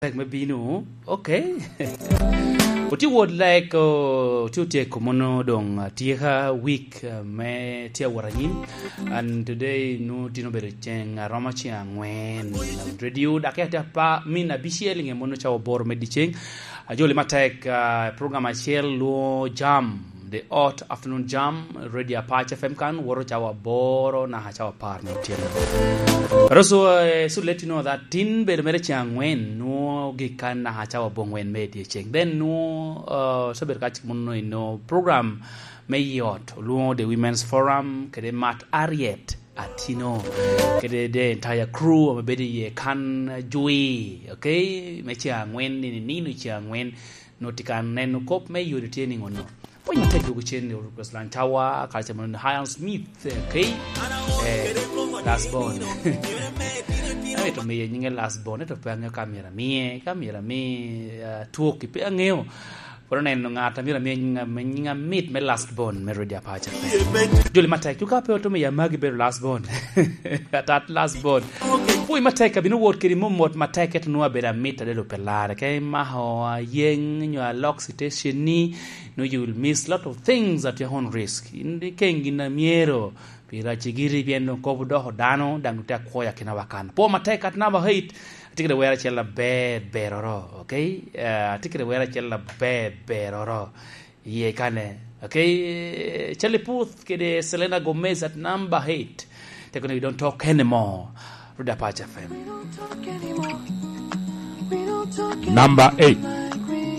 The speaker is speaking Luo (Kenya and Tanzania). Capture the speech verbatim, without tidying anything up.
like maybe no okay what you would like uh, to take komono dong tiha week uh, me tia waranin and today no tino bere cheng aroma chia ngwen radio dakata pa mina bishiel nge mono cha bor medicheng ajole matek uh, program achel lo jam the hot afternoon jam radio Apache F M kan woro chawa boro na chawa par no tiel roso uh, so let you know that tin bere mere changwen no gikan na chawa bongwen media cheng then no uh, so ber ka chimono no program mayot lo the women's forum kede mat ariet atino kede the entire crew of bedi ye kan joy okay me changwen ni ni no changwen no tikan nen kop me you retaining on no when you take the chain of Ruslan Tower, Carson Highland Smith, okay, last born. I to me, you last born, it of Panga camera, me, camera, me, talk, Pangeo. For an end, Natamira meaning a meet my last born, Merida Apache. Julie Matek, you got to me a Maggie last born. At that last born. We Matek, I've been working what Matek at no better meet a little pellar, okay, Maho, Yang, your lock citation knee. No, you will miss a lot of things at your own risk. In the king in the miero, Pira Chigiri, Piano, Kobudo, Dano, Danguta Koya Kinawakan. Poor Matek at never hate. I take it away at Chella bed bear, okay? I take it away at Chella bed bear, ye cane, okay? Chelly Puth, Kede Selena Gomez at number eight. Take it, we don't talk anymore. Ruda Apache F M. Number eight.